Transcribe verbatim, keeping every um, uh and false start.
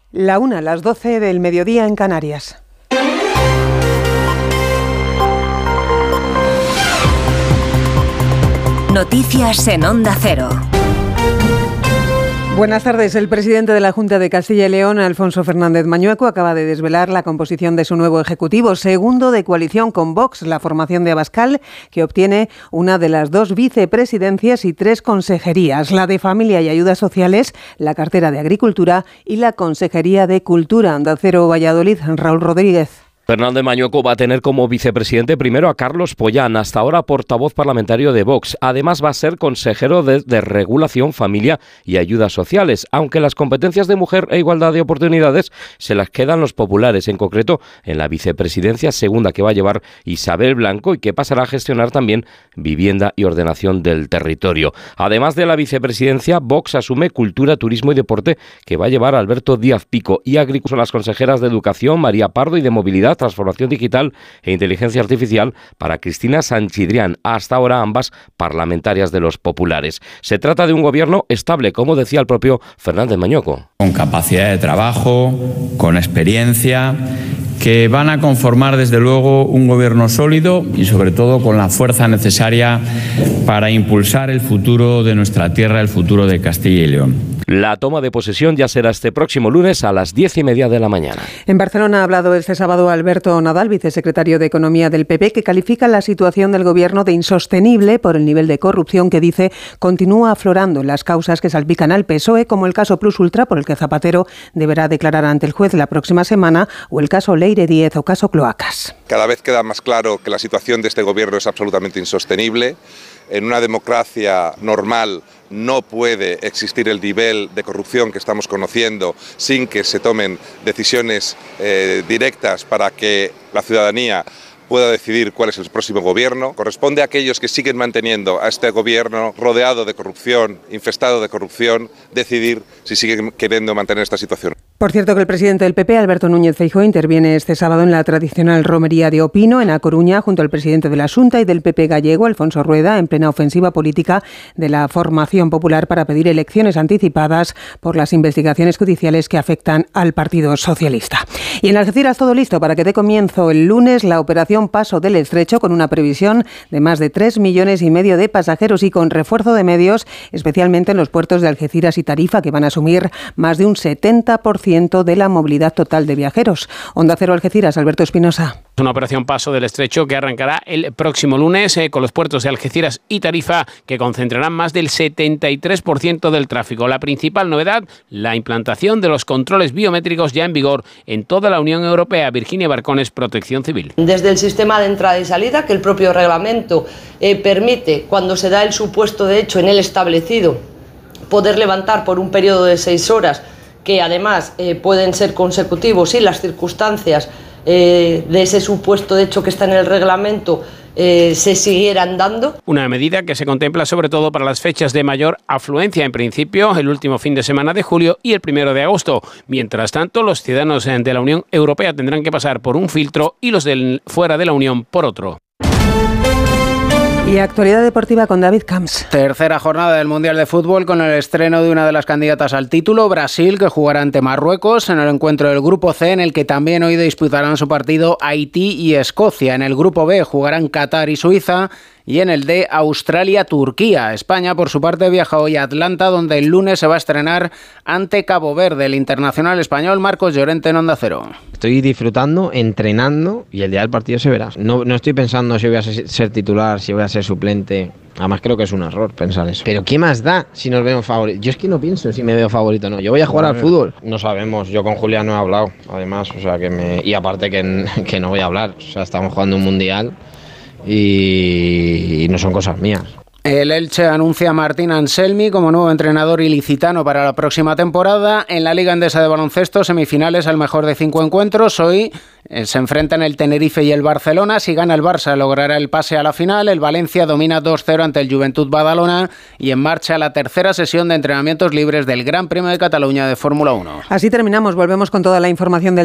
La una, las doce del mediodía en Canarias. Noticias en Onda Cero. Buenas tardes. El presidente de la Junta de Castilla y León, Alfonso Fernández Mañueco, acaba de desvelar la composición de su nuevo ejecutivo, segundo de coalición con Vox, la formación de Abascal, que obtiene una de las dos vicepresidencias y tres consejerías, la de Familia y Ayudas Sociales, la cartera de Agricultura y la Consejería de Cultura. Onda Cero Valladolid, Raúl Rodríguez. Fernández Mañueco va a tener como vicepresidente primero a Carlos Pollán, hasta ahora portavoz parlamentario de Vox. Además va a ser consejero de, de Regulación, Familia y Ayudas Sociales, aunque las competencias de mujer e igualdad de oportunidades se las quedan los populares, en concreto en la vicepresidencia segunda que va a llevar Isabel Blanco y que pasará a gestionar también vivienda y ordenación del territorio. Además de la vicepresidencia, Vox asume Cultura, Turismo y Deporte, que va a llevar Alberto Díaz Pico, y Agricultura son las consejeras de Educación, María Pardo, y de Movilidad, Transformación Digital e Inteligencia Artificial para Cristina Sanchidrián, hasta ahora ambas parlamentarias de los populares. Se trata de un gobierno estable, como decía el propio Fernández Mañueco. Con capacidad de trabajo, con experiencia, que van a conformar desde luego un gobierno sólido y sobre todo con la fuerza necesaria para impulsar el futuro de nuestra tierra, el futuro de Castilla y León. La toma de posesión ya será este próximo lunes a las diez y media de la mañana. En Barcelona ha hablado este sábado Alberto Nadal, vicesecretario de Economía del P P, que califica la situación del gobierno de insostenible por el nivel de corrupción que, dice, continúa aflorando en las causas que salpican al P S O E, como el caso Plus Ultra, por el que Zapatero deberá declarar ante el juez la próxima semana, o el caso Leire Díez o caso Cloacas. Cada vez queda más claro que la situación de este gobierno es absolutamente insostenible. En una democracia normal no puede existir el nivel de corrupción que estamos conociendo sin que se tomen decisiones eh, directas para que la ciudadanía pueda decidir cuál es el próximo gobierno. Corresponde a aquellos que siguen manteniendo a este gobierno rodeado de corrupción, infestado de corrupción, decidir si siguen queriendo mantener esta situación. Por cierto, que el presidente del P P, Alberto Núñez Feijóo, interviene este sábado en la tradicional romería de Opino, en A Coruña, junto al presidente de la Xunta y del P P gallego, Alfonso Rueda, en plena ofensiva política de la formación popular para pedir elecciones anticipadas por las investigaciones judiciales que afectan al Partido Socialista. Y en Algeciras todo listo para que dé comienzo el lunes la operación Paso del Estrecho, con una previsión de más de tres millones y medio de pasajeros y con refuerzo de medios, especialmente en los puertos de Algeciras y Tarifa, que van a asumir más de un setenta por ciento de la movilidad total de viajeros. Onda Cero Algeciras, Alberto Espinosa. Una operación Paso del Estrecho que arrancará el próximo lunes eh, con los puertos de Algeciras y Tarifa, que concentrarán más del setenta y tres por ciento del tráfico. La principal novedad, la implantación de los controles biométricos ya en vigor en toda la Unión Europea. Virginia Barcones, Protección Civil. Desde el sistema de entrada y salida, que el propio reglamento eh, permite, cuando se da el supuesto de hecho en el establecido, poder levantar por un periodo de seis horas, que además eh, pueden ser consecutivos si las circunstancias eh, de ese supuesto de hecho que está en el reglamento eh, se siguieran dando. Una medida que se contempla sobre todo para las fechas de mayor afluencia, en principio el último fin de semana de julio y el primero de agosto. Mientras tanto, los ciudadanos de la Unión Europea tendrán que pasar por un filtro y los del fuera de la Unión por otro. Y actualidad deportiva con David Camps. Tercera jornada del Mundial de Fútbol con el estreno de una de las candidatas al título, Brasil, que jugará ante Marruecos en el encuentro del Grupo C, en el que también hoy disputarán su partido Haití y Escocia. En el Grupo B jugarán Qatar y Suiza. Y en el D, Australia-Turquía. España, por su parte, viaja hoy a Atlanta, donde el lunes se va a estrenar ante Cabo Verde. El internacional español Marcos Llorente en Onda Cero. Estoy disfrutando, entrenando, y el día del partido se verá. No, no estoy pensando si voy a ser, ser titular, si voy a ser suplente. Además creo que es un error pensar eso. Pero ¿qué más da si nos vemos favoritos? Yo es que no pienso si me veo favorito o no. Yo voy a jugar al fútbol. No sabemos. Yo con Julián no he hablado, además. O sea que me... Y aparte que, que no voy a hablar. O sea, estamos jugando un mundial y no son cosas mías. El Elche anuncia a Martín Anselmi como nuevo entrenador ilicitano para la próxima temporada. En la Liga Endesa de Baloncesto, semifinales al mejor de cinco encuentros. Hoy eh, se enfrentan el Tenerife y el Barcelona. Si gana el Barça, logrará el pase a la final. El Valencia domina dos cero ante el Juventud Badalona. Y en marcha la tercera sesión de entrenamientos libres del Gran Premio de Cataluña de Fórmula uno. Así terminamos. Volvemos con toda la información del